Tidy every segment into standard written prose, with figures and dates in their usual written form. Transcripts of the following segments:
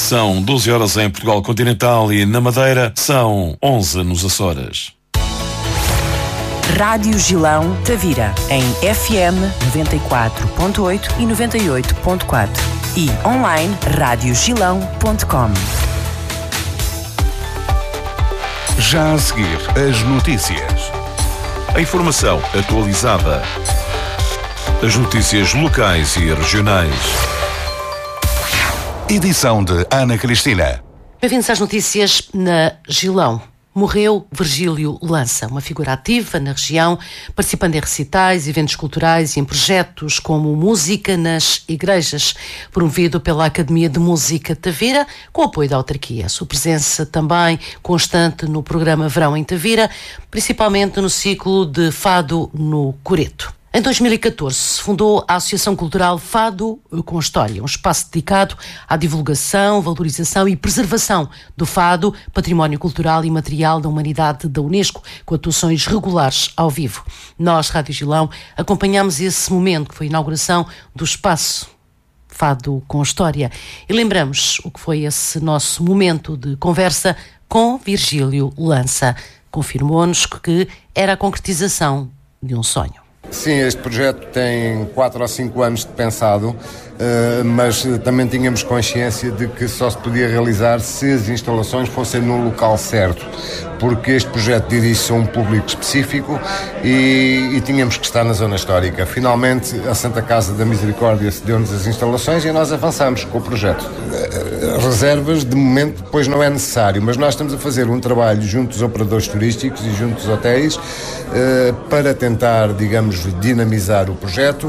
São 12 horas em Portugal Continental e na Madeira são 11 nos Açores. Rádio Gilão Tavira, em FM 94.8 e 98.4 e online radiogilão.com. Já a seguir, as notícias. A informação atualizada. As notícias locais e regionais. Edição de Ana Cristina. Bem-vindos às notícias na Gilão. Morreu Virgílio Lança, uma figura ativa na região, participando em recitais, eventos culturais e em projetos como Música nas Igrejas, promovido pela Academia de Música Tavira, com apoio da autarquia. Sua presença também constante no programa Verão em Tavira, principalmente no ciclo de Fado no Coreto. Em 2014, fundou a Associação Cultural Fado com História, um espaço dedicado à divulgação, valorização e preservação do fado, património cultural e material da humanidade da Unesco, com atuações regulares ao vivo. Nós, Rádio Gilão, acompanhamos esse momento, que foi a inauguração do espaço Fado com História, e lembramos o que foi esse nosso momento de conversa com Virgílio Lança. Confirmou-nos que era a concretização de um sonho. Sim, este projeto tem 4 ou 5 anos de pensado, mas também tínhamos consciência de que só se podia realizar se as instalações fossem no local certo, porque este projeto dirige-se a um público específico e tínhamos que estar na zona histórica. Finalmente, a Santa Casa da Misericórdia cedeu-nos as instalações e nós avançamos com o projeto. Reservas, de momento, depois não é necessário, mas nós estamos a fazer um trabalho junto dos operadores turísticos e junto dos hotéis para tentar, digamos, dinamizar o projeto,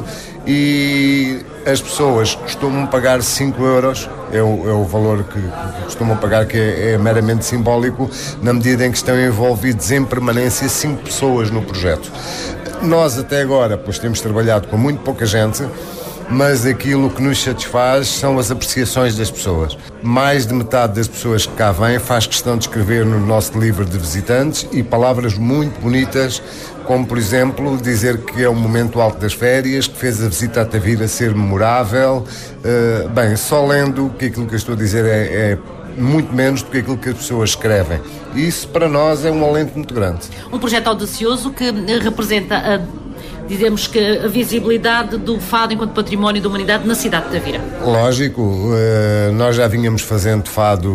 e as pessoas costumam pagar 5 euros, é o valor que costumam pagar, que é meramente simbólico, na medida em que estão envolvidos em permanência 5 pessoas no projeto. Nós até agora, pois temos trabalhado com muito pouca gente, mas aquilo que nos satisfaz são as apreciações das pessoas. Mais de metade das pessoas que cá vêm faz questão de escrever no nosso livro de visitantes, e palavras muito bonitas, como por exemplo dizer que é o momento alto das férias, que fez a visita à Tavira ser memorável. Bem, só lendo que aquilo que eu estou a dizer é muito menos do que aquilo que as pessoas escrevem. Isso para nós é um alento muito grande. Um projeto audacioso que representa dizemos que a visibilidade do fado enquanto património da humanidade na cidade de Tavira. Lógico, nós já vínhamos fazendo fado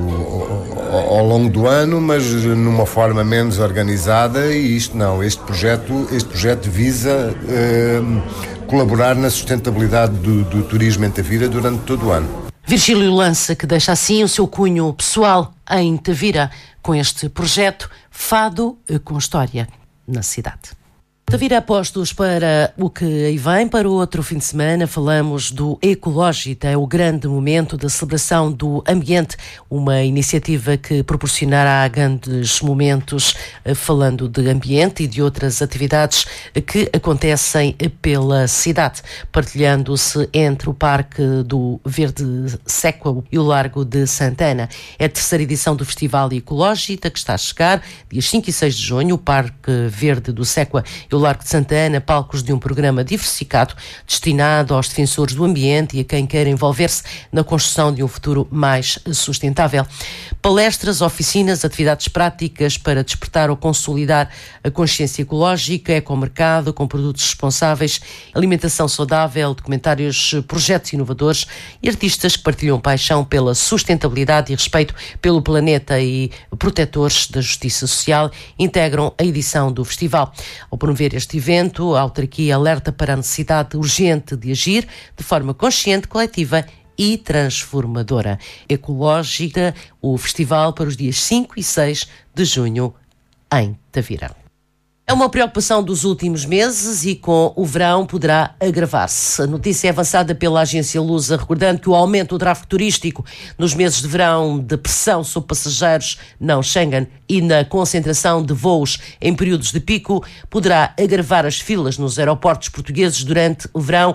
ao longo do ano, mas numa forma menos organizada, e isto não, este projeto visa colaborar na sustentabilidade do turismo em Tavira durante todo o ano. Virgílio Lança, que deixa assim o seu cunho pessoal em Tavira com este projeto Fado com História na cidade. Tavira apostos para o que aí vem, para o outro fim de semana. Falamos do Ecológita, é o grande momento da celebração do ambiente, uma iniciativa que proporcionará grandes momentos falando de ambiente e de outras atividades que acontecem pela cidade, partilhando-se entre o Parque do Verde Séqua e o Largo de Santana. É a terceira edição do Festival Ecológita que está a chegar, dias 5 e 6 de junho, o Parque Verde do Séqua e o Largo de Santana, palcos de um programa diversificado destinado aos defensores do ambiente e a quem quer envolver-se na construção de um futuro mais sustentável. Palestras, oficinas, atividades práticas para despertar ou consolidar a consciência ecológica, ecomercado com produtos responsáveis, alimentação saudável, documentários, projetos inovadores e artistas que partilham paixão pela sustentabilidade e respeito pelo planeta e protetores da justiça social integram a edição do festival. Ao promover este evento, a autarquia alerta para a necessidade urgente de agir de forma consciente, coletiva e transformadora. Ecológica, o festival para os dias 5 e 6 de junho em Tavira. É uma preocupação dos últimos meses e com o verão poderá agravar-se. A notícia é avançada pela agência Lusa, recordando que o aumento do tráfego turístico nos meses de verão, de pressão sobre passageiros não Schengen e na concentração de voos em períodos de pico, poderá agravar as filas nos aeroportos portugueses durante o verão.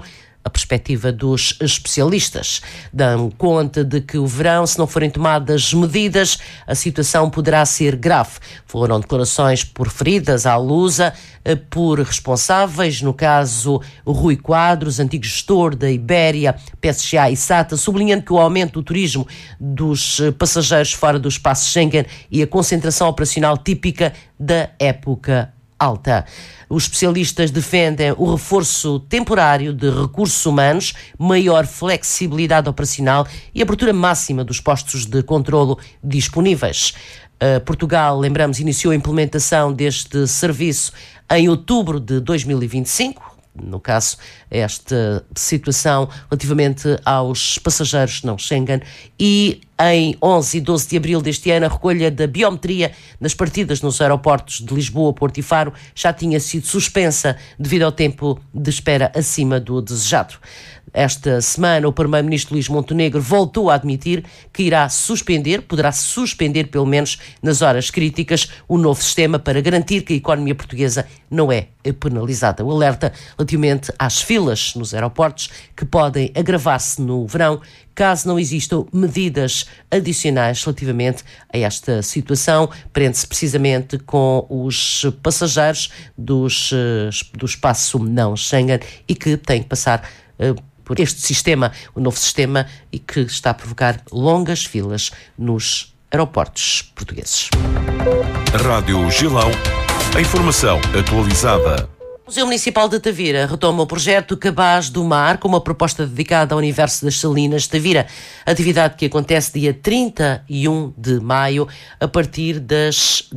a perspectiva dos especialistas. Dão conta de que o verão, se não forem tomadas medidas, a situação poderá ser grave. Foram declarações proferidas à Lusa por responsáveis, no caso Rui Quadros, antigo gestor da Ibéria, PSGA e SATA, sublinhando que o aumento do turismo dos passageiros fora do espaço Schengen e a concentração operacional típica da época alta. Os especialistas defendem o reforço temporário de recursos humanos, maior flexibilidade operacional e abertura máxima dos postos de controlo disponíveis. Portugal, lembramos, iniciou a implementação deste serviço em outubro de 2025. No caso, esta situação relativamente aos passageiros não Schengen, e em 11 e 12 de abril deste ano a recolha da biometria nas partidas nos aeroportos de Lisboa, Porto e Faro já tinha sido suspensa devido ao tempo de espera acima do desejado. Esta semana o primeiro-ministro Luís Montenegro voltou a admitir que poderá suspender pelo menos nas horas críticas o novo sistema para garantir que a economia portuguesa não é penalizada. O alerta relativamente às filas nos aeroportos, que podem agravar-se no verão caso não existam medidas adicionais relativamente a esta situação, prende-se precisamente com os passageiros do espaço não Schengen e que têm que passar por este sistema, o novo sistema, e que está a provocar longas filas nos aeroportos portugueses. Rádio Gilão, a informação atualizada. O Museu Municipal de Tavira retoma o projeto Cabaz do Mar com uma proposta dedicada ao universo das salinas de Tavira, atividade que acontece dia 31 de maio a partir das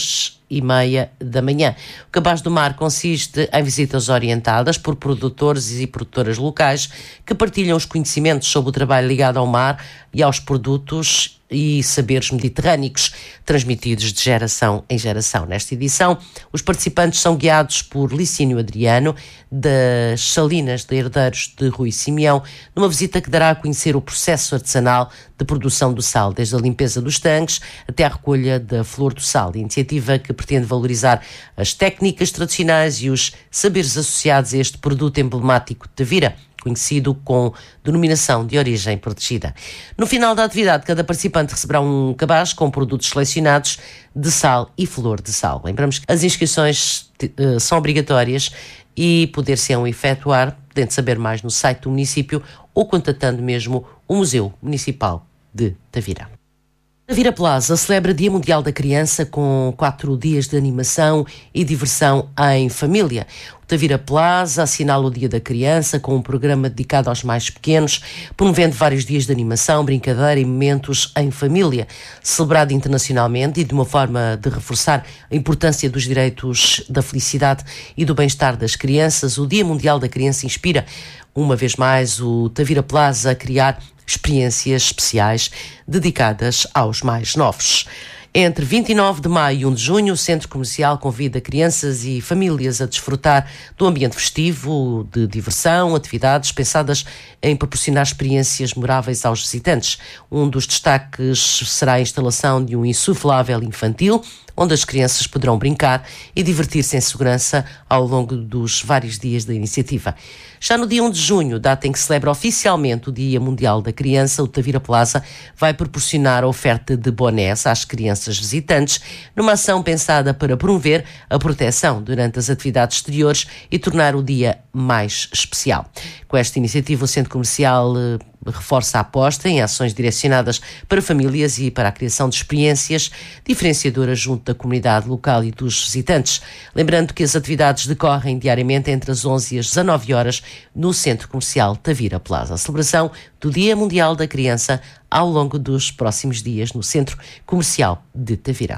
10h30 da manhã. O Cabaz do Mar consiste em visitas orientadas por produtores e produtoras locais que partilham os conhecimentos sobre o trabalho ligado ao mar e aos produtos e saberes mediterrâneos transmitidos de geração em geração. Nesta edição, os participantes são guiados por Licínio Adriano, das Salinas de Herdeiros de Rui Simeão, numa visita que dará a conhecer o processo artesanal de produção do sal, desde a limpeza dos tanques até a recolha da flor do sal, iniciativa que pretende valorizar as técnicas tradicionais e os saberes associados a este produto emblemático de Tavira, conhecido com denominação de origem protegida. No final da atividade, cada participante receberá um cabaz com produtos selecionados de sal e flor de sal. Lembramos que as inscrições são obrigatórias e poder-se-ão efetuar, podendo saber mais no site do município ou contatando mesmo o Museu Municipal de Tavira. Tavira Plaza celebra Dia Mundial da Criança com 4 dias de animação e diversão em família. O Tavira Plaza assinala o Dia da Criança com um programa dedicado aos mais pequenos, promovendo vários dias de animação, brincadeira e momentos em família. Celebrado internacionalmente e de uma forma de reforçar a importância dos direitos da felicidade e do bem-estar das crianças, o Dia Mundial da Criança inspira, uma vez mais, o Tavira Plaza a criar experiências especiais dedicadas aos mais novos. Entre 29 de maio e 1 de junho, o Centro Comercial convida crianças e famílias a desfrutar do ambiente festivo, de diversão, atividades pensadas em proporcionar experiências memoráveis aos visitantes. Um dos destaques será a instalação de um insuflável infantil, onde as crianças poderão brincar e divertir-se em segurança ao longo dos vários dias da iniciativa. Já no dia 1 de junho, data em que se celebra oficialmente o Dia Mundial da Criança, o Tavira Plaza vai proporcionar a oferta de bonés às crianças visitantes, numa ação pensada para promover a proteção durante as atividades exteriores e tornar o dia mais especial. Com esta iniciativa, o Centro Comercial reforça a aposta em ações direcionadas para famílias e para a criação de experiências diferenciadoras junto da comunidade local e dos visitantes. Lembrando que as atividades decorrem diariamente entre as 11 e as 19 horas no Centro Comercial Tavira Plaza. A celebração do Dia Mundial da Criança ao longo dos próximos dias no Centro Comercial de Tavira.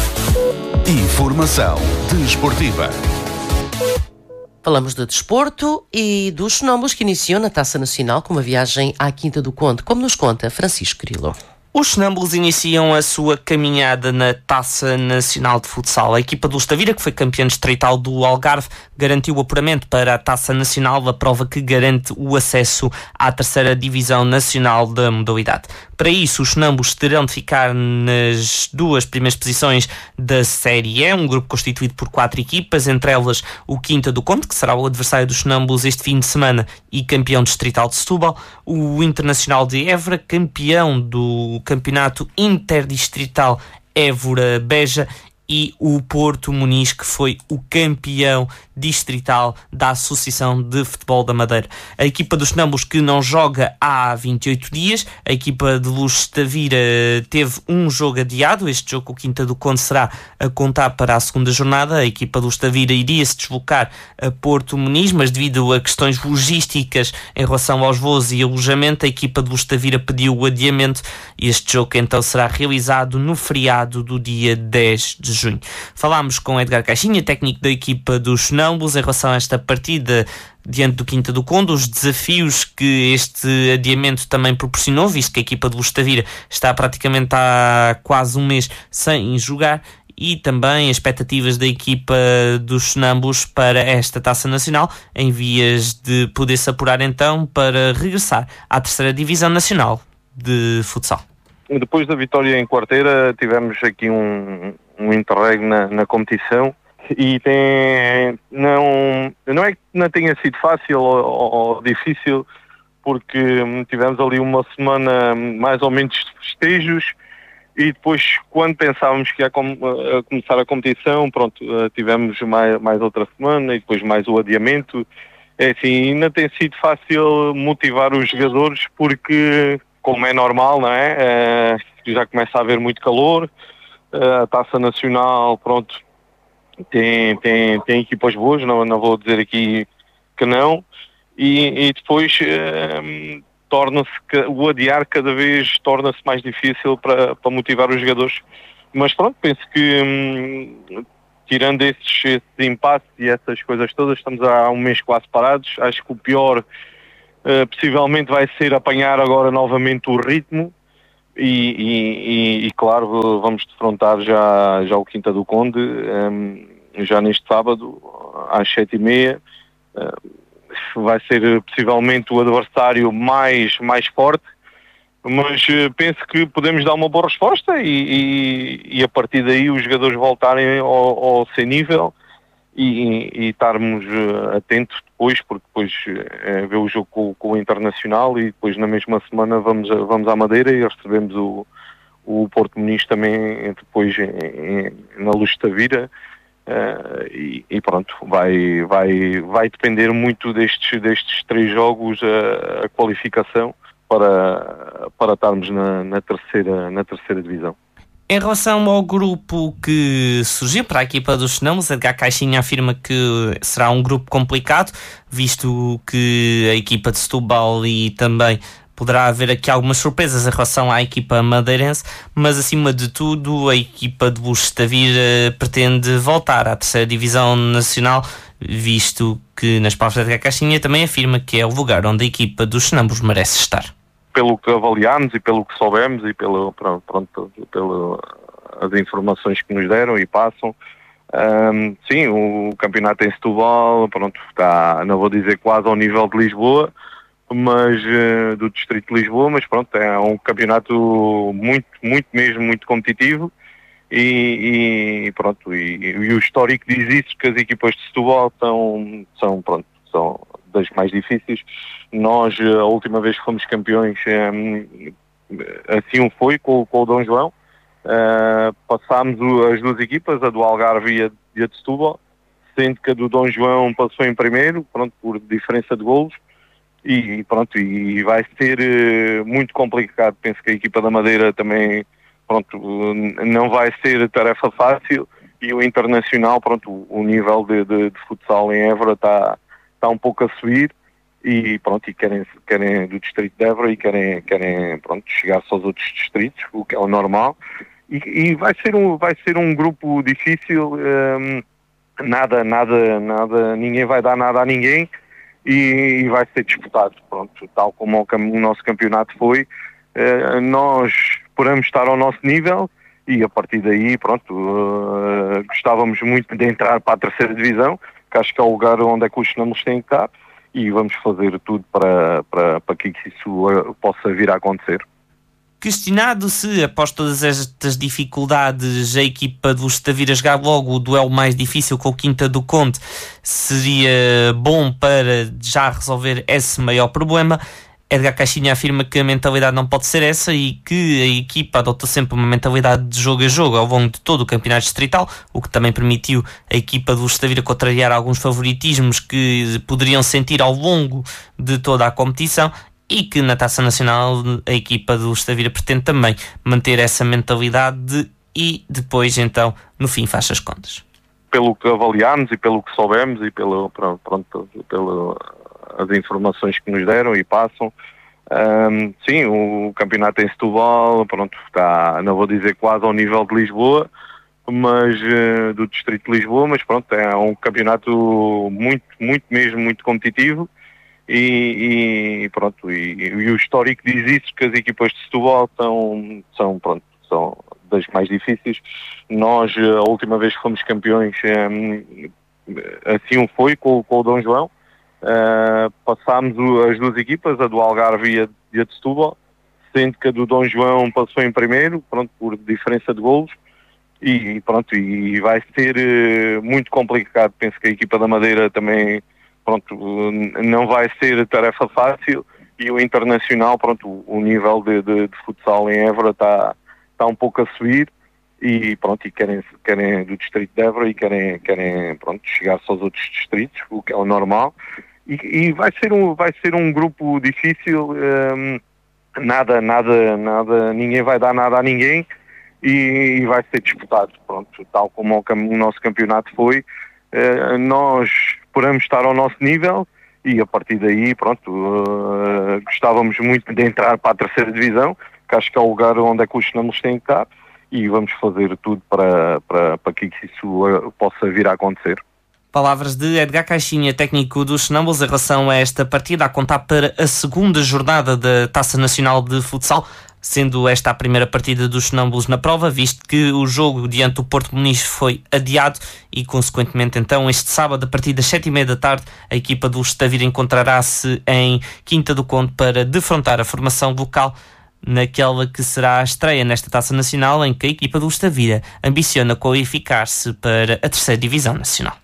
Informação desportiva. Falamos de desporto e dos sonâmbulos que iniciou na Taça Nacional com uma viagem à Quinta do Conde, como nos conta Francisco Grilo. Os sonâmbulos iniciam a sua caminhada na Taça Nacional de Futsal. A equipa do Tavira, que foi campeã distrital do Algarve, garantiu o apuramento para a Taça Nacional, a prova que garante o acesso à terceira Divisão Nacional da modalidade. Para isso, os sonâmbulos terão de ficar nas 2 primeiras posições da Série E, um grupo constituído por 4 equipas, entre elas o Quinta do Conde, que será o adversário dos sonâmbulos este fim de semana e campeão distrital de Setúbal, o Internacional de Évora, campeão do campeonato interdistrital Évora-Beja, e o Porto Muniz, que foi o campeão distrital da Associação de Futebol da Madeira. A equipa dos sonâmbulos que não joga há 28 dias, a equipa de Luz Tavira teve um jogo adiado, este jogo com o Quinta do Conde será a contar para a segunda jornada. A equipa de Luz Tavira iria-se deslocar a Porto Muniz, mas devido a questões logísticas em relação aos voos e alojamento, a equipa de Luz Tavira pediu o adiamento e este jogo então será realizado no feriado do dia 10 de junho. Falámos com Edgar Caixinha, técnico da equipa dos sonâmbulos, em relação a esta partida diante do Quinta do Conde, os desafios que este adiamento também proporcionou, visto que a equipa de Luz Tavira está praticamente há quase um mês sem jogar, e também as expectativas da equipa dos sonâmbulos para esta Taça Nacional, em vias de poder se apurar então para regressar à 3ª Divisão Nacional de Futsal. Depois da vitória em Quarteira, tivemos aqui um interregno na competição e não é que não tenha sido fácil ou difícil, porque tivemos ali uma semana mais ou menos de festejos e depois, quando pensávamos que ia começar a competição, pronto, tivemos mais outra semana e depois mais o adiamento. É assim, não tem sido fácil motivar os jogadores porque, como é normal, não é? Já começa a haver muito calor. A Taça Nacional, pronto, tem equipas boas, não vou dizer aqui que não, e depois torna-se, o adiar cada vez torna-se mais difícil para motivar os jogadores. Mas pronto, penso que tirando esses impasses e essas coisas todas, estamos há um mês quase parados. Acho que o pior possivelmente vai ser apanhar agora novamente o ritmo. E claro, vamos defrontar já o Quinta do Conde, já neste sábado, às 7h30. Vai ser possivelmente o adversário mais forte, mas penso que podemos dar uma boa resposta e a partir daí os jogadores voltarem ao seu nível e estarmos atentos depois, porque depois vê o jogo com o Internacional e depois na mesma semana vamos à Madeira e recebemos o Porto Muniz também depois na Luz de Tavira. E pronto, vai depender muito destes 3 jogos a qualificação para estarmos na terceira divisão. Em relação ao grupo que surgiu para a equipa dos sonâmbulos, Edgar Caixinha afirma que será um grupo complicado, visto que a equipa de Setúbal e também poderá haver aqui algumas surpresas em relação à equipa madeirense, mas acima de tudo a equipa de Luz Tavira pretende voltar à 3ª Divisão Nacional, visto que nas palavras de Edgar Caixinha também afirma que é o lugar onde a equipa dos sonâmbulos merece estar. Pelo que avaliámos e pelo que soubemos e pelas informações que nos deram e passam, sim, o campeonato em Setúbal, pronto, está, não vou dizer quase ao nível de Lisboa, mas do distrito de Lisboa, mas pronto, é um campeonato muito competitivo e pronto, e o histórico diz isso, que as equipas de Setúbal são das mais difíceis. Nós, a última vez que fomos campeões, assim foi com o Dom João. Passámos as 2 equipas, a do Algarve e a de Setúbal, sendo que a do Dom João passou em primeiro, pronto, por diferença de golos. E pronto, e vai ser muito complicado. Penso que a equipa da Madeira também, pronto, não vai ser tarefa fácil, e o Internacional, pronto, o nível de futsal em Évora está um pouco a subir e pronto, e querem do distrito de Évora e querem pronto, chegar-se aos outros distritos, o que é o normal, e vai ser um grupo difícil. Nada, ninguém vai dar nada a ninguém e vai ser disputado, pronto, tal como o nosso campeonato foi. Nós esperamos estar ao nosso nível e a partir daí, pronto, gostávamos muito de entrar para a 3ª Divisão, que acho que é o lugar onde é que os sonâmbulos têm que estar, e vamos fazer tudo para que isso possa vir a acontecer. Questionado se, após todas estas dificuldades, a equipa do Tavira jogar logo o duelo mais difícil com o Quinta do Conde seria bom para já resolver esse maior problema, Edgar Caixinha afirma que a mentalidade não pode ser essa e que a equipa adotou sempre uma mentalidade de jogo a jogo ao longo de todo o campeonato distrital, o que também permitiu a equipa do Tavira contrariar alguns favoritismos que poderiam sentir ao longo de toda a competição, e que na Taça Nacional a equipa do Tavira pretende também manter essa mentalidade e depois então no fim faz as contas. Pelo que avaliámos e pelo que soubemos e pelas informações que nos deram e passam, sim, o campeonato em Setúbal está, não vou dizer quase ao nível de Lisboa, mas do distrito de Lisboa, mas é um campeonato muito competitivo. E o histórico diz isso, que as equipas de Setúbal são das mais difíceis. Nós, a última vez que fomos campeões, assim foi com o Dom João. Passámos as duas equipas, a do Algarve e a de Setúbal, sendo que a do Dom João passou em primeiro, por diferença de golos. E vai ser muito complicado. Penso que a equipa da Madeira também não vai ser tarefa fácil, e o internacional, o nível de futsal em Évora está um pouco a subir, e querem do distrito de Évora e querem chegar-se aos outros distritos, o que é o normal, e vai ser um grupo difícil, nada, ninguém vai dar nada a ninguém, e vai ser disputado, tal como o nosso campeonato foi. Nós esperamos estar ao nosso nível e a partir daí, gostávamos muito de entrar para a terceira divisão, que acho que é o lugar onde é que os Sonâmbulos têm que estar, e vamos fazer tudo para que isso possa vir a acontecer. Palavras de Edgar Caixinha, técnico dos Sonâmbulos, em relação a esta partida a contar para a segunda jornada da Taça Nacional de Futsal, sendo esta a primeira partida dos Sonâmbulos na prova, visto que o jogo diante do Porto Muniz foi adiado e, consequentemente, então, este sábado, a partir das 7h30 da tarde, a equipa do Tavira encontrará-se em Quinta do Conde para defrontar a formação local naquela que será a estreia nesta Taça Nacional, em que a equipa do Tavira ambiciona qualificar-se para a terceira divisão nacional.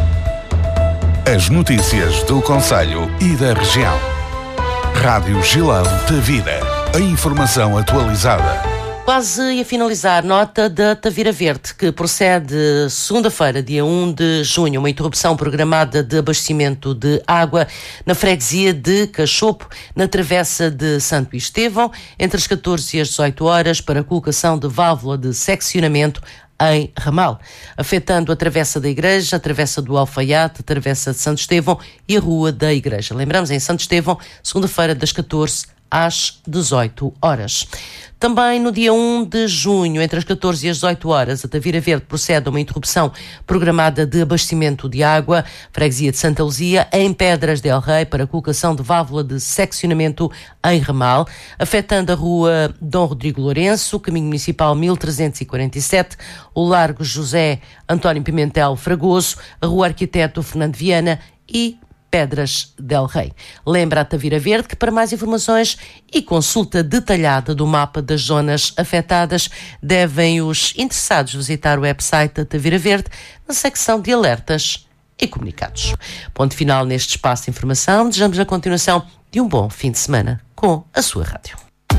As notícias do concelho e da região. Rádio Gilão Tavira. A informação atualizada. Quase a finalizar, nota da Tavira Verde, que procede segunda-feira, dia 1 de junho, uma interrupção programada de abastecimento de água na freguesia de Cachopo, na travessa de Santo Estevão, entre as 14 e as 18 horas, para a colocação de válvula de seccionamento em ramal, afetando a travessa da Igreja, a travessa do Alfaiate, a travessa de Santo Estevão e a Rua da Igreja. Lembramos, em Santo Estevão, segunda-feira, das 14 às 18 horas. Também no dia 1 de junho, entre as 14 e as 18 horas, a Tavira Verde procede a uma interrupção programada de abastecimento de água, freguesia de Santa Luzia, em Pedras del Rei, para a colocação de válvula de seccionamento em ramal, afetando a Rua Dom Rodrigo Lourenço, caminho municipal 1347, o Largo José António Pimentel Fragoso, a Rua Arquiteto Fernando Viana e Pedras del Rei. Lembra a Tavira Verde que, para mais informações e consulta detalhada do mapa das zonas afetadas, devem os interessados visitar o website da Tavira Verde na secção de alertas e comunicados. Ponto final neste espaço de informação. Desejamos a continuação de um bom fim de semana com a sua rádio.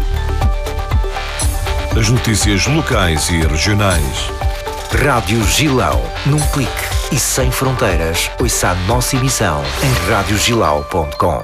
As notícias locais e regionais. Rádio Gilão, num clique e sem fronteiras. Ouça a nossa emissão em radiogilau.com.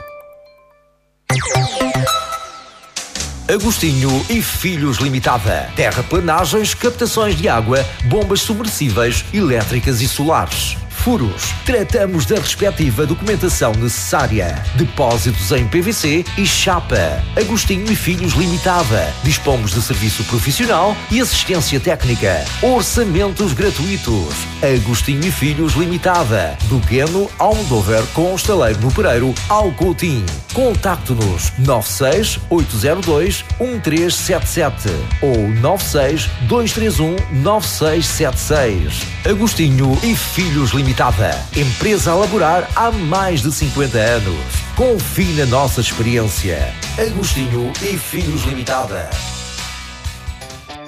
Agostinho e Filhos Limitada. Terraplanagens, captações de água, bombas submersíveis, elétricas e solares. Furos. Tratamos da respectiva documentação necessária. Depósitos em PVC e chapa. Agostinho e Filhos Limitada. Dispomos de serviço profissional e assistência técnica. Orçamentos gratuitos. Agostinho e Filhos Limitada. Do Gueno ao Almodóvar, com estaleiro no Pereiro ao Coutinho. Contacte-nos 96 802 1377 ou 96 231 9676. Agostinho e Filhos Limitada. Empresa a laborar há mais de 50 anos. Confie na nossa experiência. Agostinho e Filhos Limitada.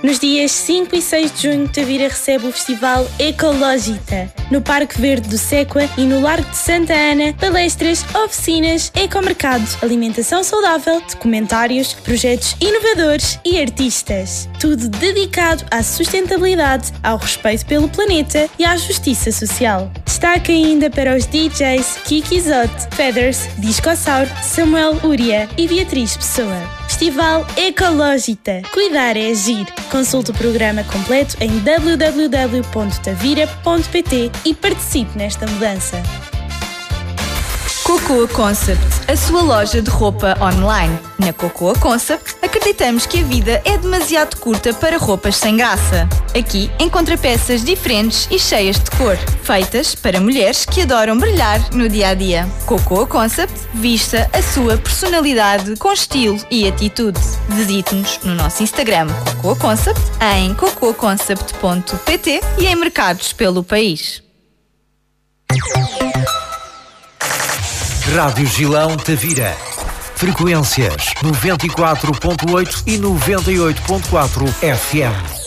Nos dias 5 e 6 de junho, Tavira recebe o Festival Ecológita. No Parque Verde do Séqua e no Largo de Santa Ana, palestras, oficinas, ecomercado, alimentação saudável, documentários, projetos inovadores e artistas. Tudo dedicado à sustentabilidade, ao respeito pelo planeta e à justiça social. Destaque ainda para os DJs Kiki Zott, Feathers, Discossauro, Samuel Uria e Beatriz Pessoa. Festival Ecológita. Cuidar é agir. Consulte o programa completo em www.tavira.pt e participe nesta mudança. Cocoa Concept, a sua loja de roupa online. Na Cocoa Concept, acreditamos que a vida é demasiado curta para roupas sem graça. Aqui encontra peças diferentes e cheias de cor, feitas para mulheres que adoram brilhar no dia-a-dia. Cocoa Concept, vista a sua personalidade com estilo e atitude. Visite-nos no nosso Instagram Cocoa Concept, em cocoaconcept.pt e em mercados pelo país. Rádio Gilão Tavira. Frequências 94.8 e 98.4 FM.